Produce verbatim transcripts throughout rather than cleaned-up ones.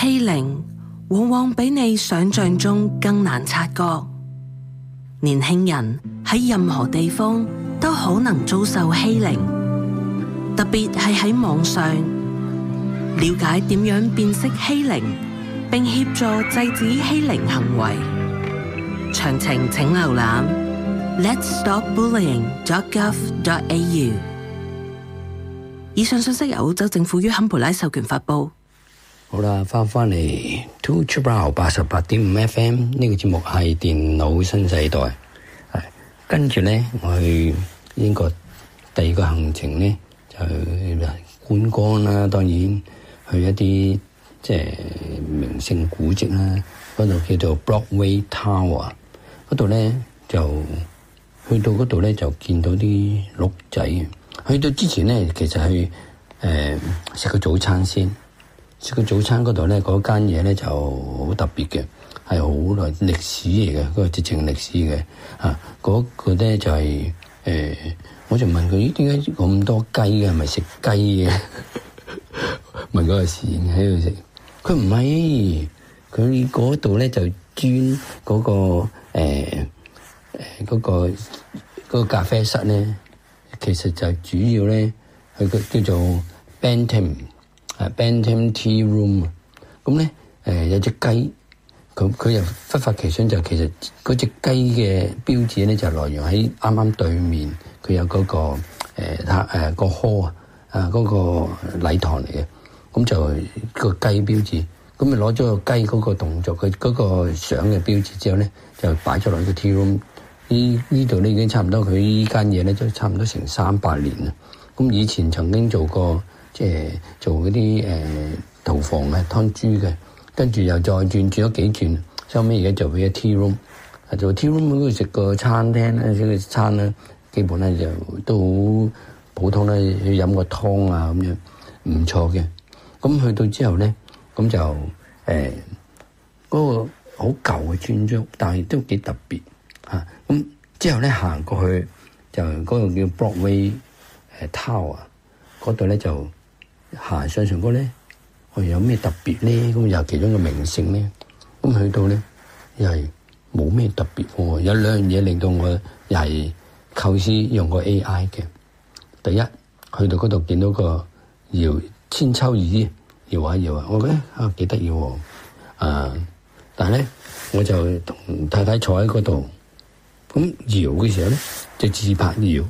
欺凌往往比你想象中更難察覺。年輕人喺任何地方都可能遭受欺凌，特別係喺網上。了解點樣辨識欺凌，並協助制止欺凌行為，詳情請瀏覽 lets stop bullying dot gov dot a u。 以上信息由澳洲政府於坎培拉授權發布。 好啦，翻翻嚟 Two Triple 八十八點五 F M 呢個節目係電腦新世代。係跟住咧，我去英國第二個行程咧就觀光啦，當然去一啲即係名勝古蹟啦。嗰度叫做 Broadway Tower， 嗰度咧就去到嗰度咧就見到啲鹿仔。去到之前咧，其實去誒食個早餐先。食個早餐嗰度咧，嗰間嘢咧就好特別嘅，係好耐歷史嚟嘅，嗰個直情歷史嘅啊。嗰個咧就係、是、誒、呃，我就問佢：咦，點解咁多雞嘅？係咪食雞嘅？問嗰個侍應喺度食，佢唔係，佢嗰度咧就專嗰、嗰個誒誒嗰個嗰個咖啡室咧，其實就主要咧係個叫做 Bantam。啊 Bantam Tea Room 啊，咁咧誒有隻雞，佢佢又忽發奇想，就其實嗰隻雞嘅標誌咧就來源喺啱啱對面，佢有嗰、那個誒誒、呃、個 hall 啊啊嗰個禮堂嚟嘅，咁就個雞標誌，咁咪攞咗個雞嗰個動作，佢嗰個相嘅標誌之後咧，就擺咗落去個 tea room。呢呢度咧已經差唔多，佢呢間嘢咧都差唔多成三百年啦。咁以前曾經做過。即係做嗰啲誒屠房嘅劏豬嘅，跟住又再轉轉咗幾轉，收尾而家就變咗 tea room。做 tea room 嗰度食個餐廳咧，食個餐咧，基本咧就都好普通咧，去飲個湯啊咁樣，唔錯嘅。咁去到之後咧，咁就誒嗰、呃嗰個好舊嘅村莊，但係都幾特別嚇。咁、啊、之後咧行過去就嗰個叫 Broadway 誒 Tower， 嗰度咧就。行上上嗰咧，我有咩特別咧？咁又其中一個名勝咧，咁去到咧又係冇咩特別喎。有兩樣嘢令到我又係構思用個 A I 嘅。第一，去到嗰度見到個搖千秋椅，搖下搖下，我覺得啊幾得意喎。啊，但係咧我就同太太坐喺嗰度，咁搖嘅時候咧就自拍搖。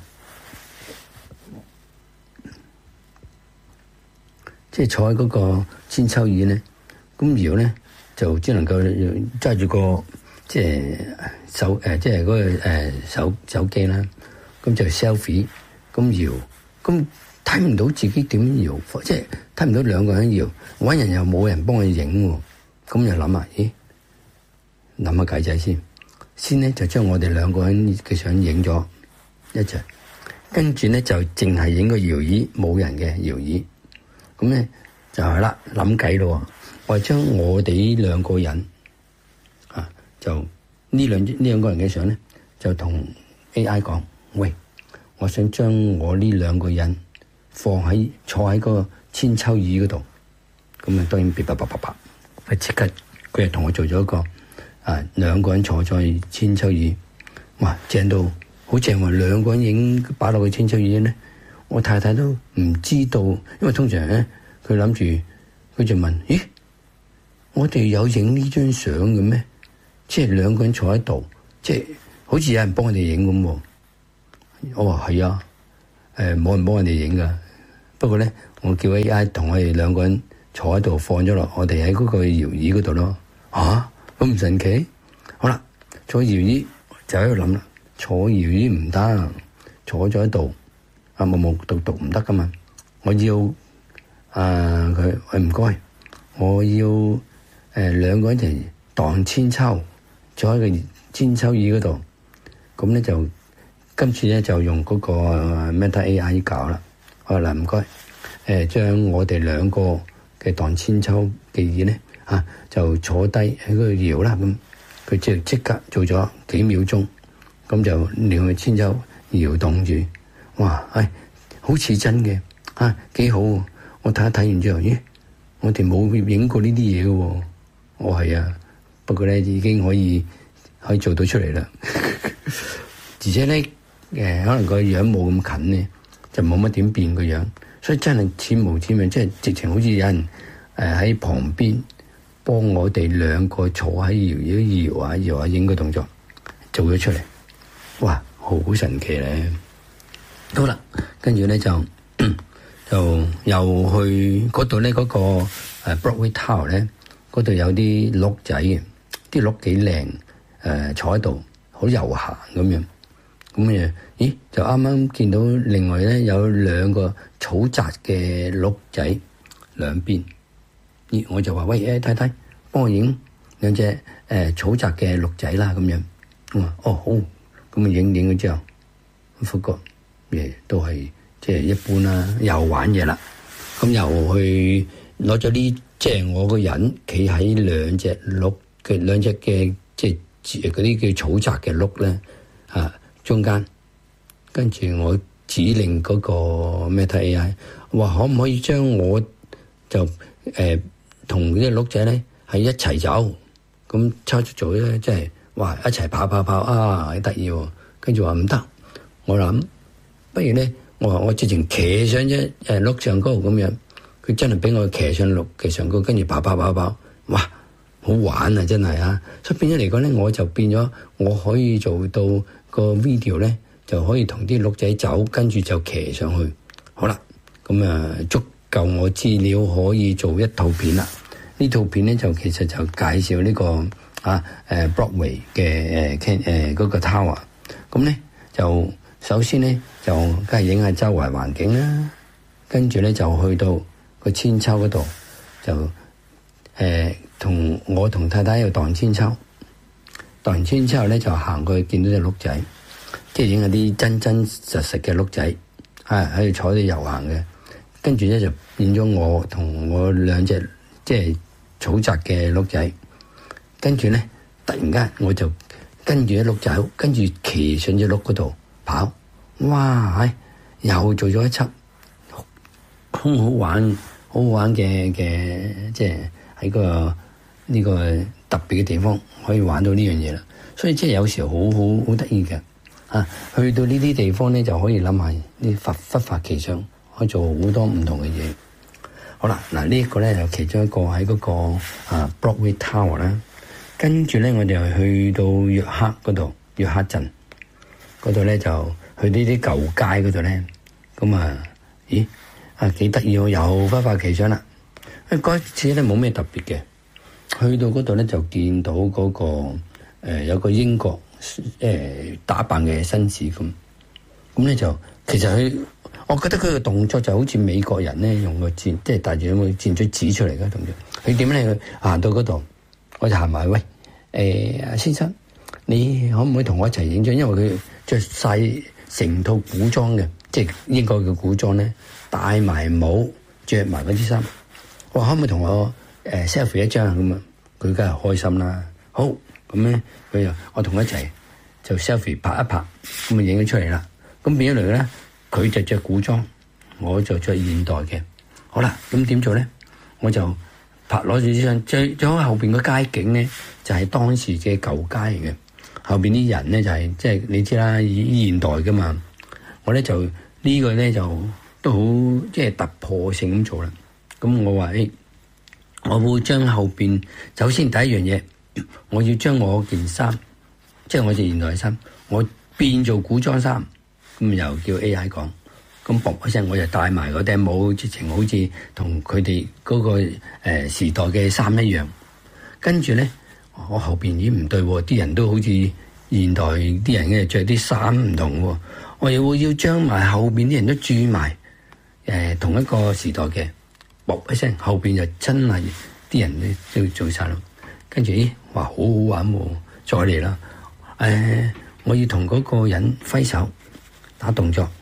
即係坐喺嗰個千秋椅咧，咁搖咧就只能夠揸住個即係手誒，即係嗰個誒手手機啦，咁就 selfie，咁搖，咁睇唔到自己點樣搖，即係睇唔到兩個人搖，搵人又冇人幫佢影喎，咁又諗下，咦，諗下計仔先，先咧就將我哋兩個人嘅相影咗一齊，跟住咧就淨係影個搖椅，冇人嘅搖椅。咁咧就係啦，諗計咯。我係將我哋呢兩個人啊，就呢兩呢兩個人嘅相咧，就同 A I 講：喂，我想將我呢兩個人放喺坐喺個千秋椅嗰度。咁啊，當然噼啪啪啪啪，佢即刻佢又同我做咗一個啊，兩個人坐在千秋椅，哇，正到好正喎！兩個人影擺落去千秋椅咧。我太太都唔知道，因為通常咧，佢諗住佢就問：咦，我哋有影呢張相嘅咩？即係兩個人坐喺度，即係好似有人幫我哋影咁喎。我話係啊，誒冇人幫我哋影噶。不過咧，我叫 A I 同我哋兩個人坐喺度，放咗落我哋喺嗰個搖椅嗰度咯。嚇，咁唔神奇？好啦，坐搖椅就喺度諗啦，坐搖椅唔得，坐咗喺度。啊，木木獨獨唔得噶嘛！我要啊佢，喂唔該，我要誒、呃、兩個人一齊蕩千秋，坐喺個千秋椅嗰度。咁咧就今次咧就用嗰個 Meta A I 搞啦。好啦，唔該，誒將我哋兩個嘅蕩千秋嘅椅咧啊，就坐低喺嗰度搖啦。咁佢即即刻做咗幾秒鐘，咁就兩個千秋搖動住。哇！唉、哎，好似真嘅，啊幾好喎！我睇一睇完之後，咦， 我哋冇影過呢啲嘢嘅喎。我係啊，不過咧已經可以可以做到出嚟啦。而且咧誒，可能個樣冇咁近咧，就冇乜點變個樣，所以真係似模似樣，即係直情好似有人誒喺旁邊幫我哋兩個坐喺搖搖搖下搖下影個動作做咗出嚟。哇，好神奇咧！好啦，跟住咧就就又去嗰度咧，嗰個誒 Broadway Tower 咧，嗰度有啲鹿仔嘅，啲鹿幾靚誒，坐喺度好悠閒咁樣。咁誒，咦？就啱啱見到另外咧有兩個草紮嘅鹿仔兩邊。咦？我就話喂，誒太太，幫我影兩隻誒草紮嘅鹿仔啦咁樣。我話哦好。咁啊影影咗之後，發覺誒都係即係一般啦，又玩嘢啦。咁又去攞咗啲，即係我個人企喺兩隻鹿嘅兩隻嘅即係嗰啲叫草紮嘅鹿咧啊中間，跟住我指令嗰個咩睇 A I， 話可唔可以將我就誒同啲鹿仔咧係一齊走，咁抽出做咧即係。哇！一齊跑跑跑啊，幾得意喎！跟住話唔得，我諗不如咧，我話我直情騎上隻誒鹿上高咁樣，佢真係俾我騎上鹿嘅上高，跟住跑跑跑跑，哇！好玩啊，真係啊！所以變咗嚟講咧，我就變咗我可以做到個 video 咧，就可以同啲鹿仔走，跟住就騎上去。好啦，咁啊足夠我資料可以做一套片啦。呢套片咧就其實就介紹呢個。啊！誒 Broadway 嘅誒誒嗰個 tower，咁咧就首先咧就梗係影下周圍環境啦，跟住咧就去到個千秋嗰度，就誒同、呃、我同太太喺度盪千秋，盪完千秋咧就行過去見到隻鹿仔，即係影下啲真真實實嘅鹿仔，係喺度坐喺度遊行嘅，跟住咧就變咗我同我兩隻即係草紮嘅鹿仔。跟住咧，突然間我就跟住啲鹿走，跟住騎上隻鹿嗰度跑，哇！係又做咗一輯好好玩、好好玩嘅嘅，即係喺個呢個特別嘅地方可以玩到呢樣嘢啦。所以即係有時好好好得意嘅啊！去到呢啲地方咧，就可以諗下啲忽忽發奇想，可以做好多唔同嘅嘢。好啦，嗱呢一個咧就其中一個喺嗰個啊 Broadway Tower 啦。跟住咧，我哋又去到約克嗰度，約克鎮嗰度咧就去呢啲舊街嗰度咧，咁啊，咦啊幾得意喎，又忽發奇想啦！嗰次咧冇咩特別嘅，去到嗰度咧就見到嗰、嗰個誒、呃、有個英國誒、呃、打扮嘅紳士咁，咁咧就其實佢，我覺得佢嘅動作就好似美國人咧用個箭，即係帶住個箭嘴指出嚟嘅動作。佢點咧？佢行到嗰度。我就行埋，喂，誒、欸、先生，你可唔可以同我一齊影張？因為佢着晒成套古裝嘅，即係英國嘅古裝咧，戴埋帽，着埋嗰啲衫。我話可唔可以同我誒 selfie 一張咁啊？佢梗係開心啦。好，咁咧佢就我同佢一齊就 selfie 拍一拍，咁啊影咗出嚟啦。咁變咗嚟咧，佢就着古裝，我就着現代嘅。好啦，咁點做咧？我就拍攞住啲相，最最好後邊個街景咧，就係、是、當時嘅舊街嚟嘅。後邊啲人咧就係即係你知啦，以現代噶嘛。我咧就、這個、呢個咧就都好即係突破性咁做啦。咁我話誒、欸，我會將後邊首先第一樣嘢，我要將我件衫，即係我件現代衫，我變做古裝衫。咁又叫 A I 講。咁啵一聲，我就戴埋嗰頂帽，直情好似同佢哋嗰個誒、呃、時代嘅衫一樣。跟住咧，我後邊已經唔對喎，啲人都好似現代啲人嘅着啲衫唔同喎。我又會要將埋後邊啲人都注埋誒、呃、同一個時代嘅，啵一聲，後邊就真係啲人都做晒咯。跟住咦，哇，好好玩喎！再嚟啦，誒、呃，我要同嗰個人揮手打動作。